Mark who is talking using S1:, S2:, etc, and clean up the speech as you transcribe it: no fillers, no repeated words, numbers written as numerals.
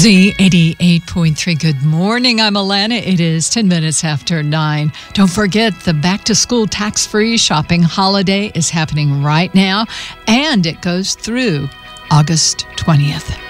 S1: Z88.3. Good morning. I'm Alana. It is 10 minutes after 9. Don't forget the back to school tax-free shopping holiday is happening right now, and it goes through August 20th.